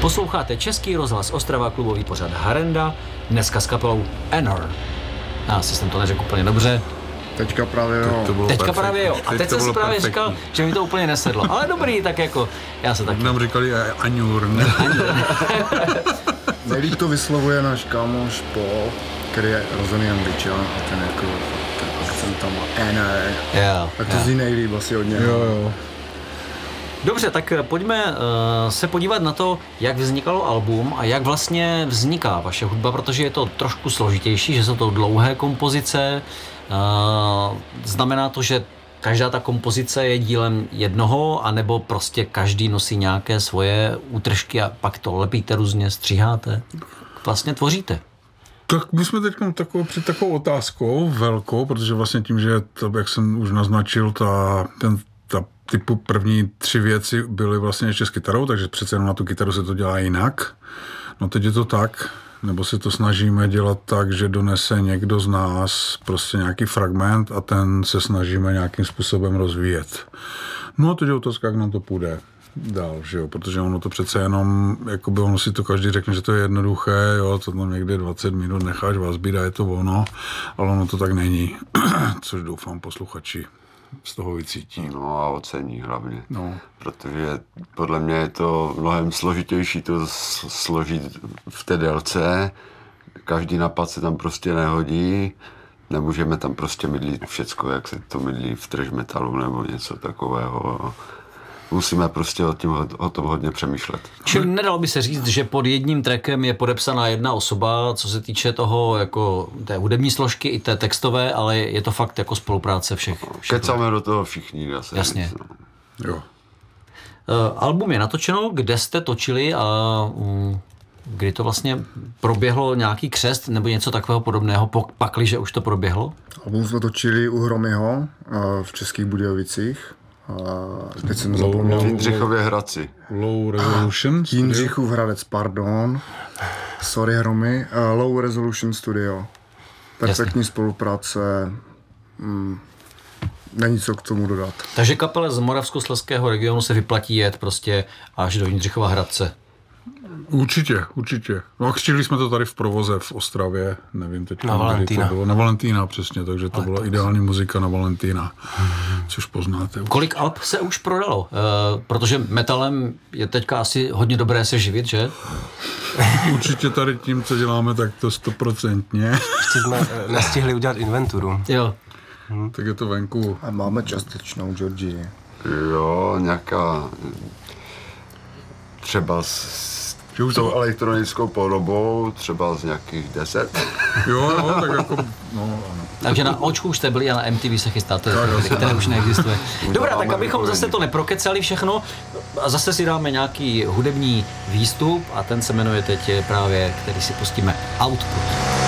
Posloucháte Český rozhlas Ostrava, klubový pořad Harenda, dneska s kapelou Enor. Asi jsem to neřekl úplně dobře. Teďka právě jo. Teďka právě jo. A teď jsem si právě říkal, že mi to úplně nesedlo. Ale dobrý, tak jako, já se taky. Nám říkali Aňur, ne? Nejlíp to vyslovuje náš kámoš Paul, který je rozený Angličan a ten jako ten akcent tam má Enor. Tak to zní nejlíp asi od něho. Jo. Dobře, tak pojďme se podívat na to, jak vznikalo album a jak vlastně vzniká vaše hudba, protože je to trošku složitější, že jsou to dlouhé kompozice. Znamená to, že každá ta kompozice je dílem jednoho, anebo prostě každý nosí nějaké svoje útržky a pak to lepíte různě, stříháte? Vlastně tvoříte? Tak my jsme teď před takovou otázkou velkou, protože vlastně tím, že to, jak jsem už naznačil, ta typu první 3 věci byly vlastně ještě s kytarou, takže přece jenom na tu kytaru se to dělá jinak. No teď je to tak, nebo se to snažíme dělat tak, že donese někdo z nás prostě nějaký fragment a ten se snažíme nějakým způsobem rozvíjet. No a teď je otázka, jak nám to půjde dál, že jo, protože ono to přece jenom, jakoby ono si to každý řekne, že to je jednoduché, jo, to tam někde 20 minut necháš vazbít a je to ono, ale ono to tak není, což doufám posluchači z toho vycítí. No a ocení hlavně, no. Protože podle mě je to mnohem složitější to složit v té délce, každý nápad se tam prostě nehodí, nemůžeme tam prostě mydlit všecko, jak se to mydlí v thrash metalu nebo něco takového. Musíme prostě o tom hodně přemýšlet. Čili nedalo by se říct, že pod jedním trackem je podepsaná jedna osoba, co se týče toho, jako té hudební složky i té textové, ale je to fakt jako spolupráce všech. Kecáme do toho všichni. Jasně. Říct, no. Jo. Album je natočeno, kde jste točili a kdy to vlastně proběhlo nějaký křest nebo něco takového podobného, pakliže už to proběhlo? Album jsme točili u Hromyho v Českých Budějovicích. Teď jsem zapomněl. V Jindřichově Hradci. Low Resolution Jindřichův Hradec, pardon. Sorry Hromy. Low Resolution Studio. Perfektní spolupráce. Není co k tomu dodat. Takže kapele z Moravskoslezského regionu se vyplatí jet prostě až do Jindřichova Hradce. Určitě. No a křtili jsme to tady v provoze v Ostravě, nevím teď. Na Valentína. To bylo. Na Valentína přesně, takže to byla ideální muzika na Valentína, což poznáte. Kolik alb se už prodalo? Protože metalem je teďka asi hodně dobré se živit, že? Určitě tady tím, co děláme, tak to 100%. Ještě jsme nestihli udělat inventuru. Jo. Tak je to venku. A máme částečnou Georgii. Jo, nějaká třeba s tou elektronickou podobou, třeba z nějakých 10. Jo, tak jako, no ano. Takže na Očku už jste byli a na MTV se chystáte, které už neexistuje. Dobrá, tak abychom zase to neprokecali všechno a zase si dáme nějaký hudební výstup a ten se jmenuje teď právě, který si pustíme Output.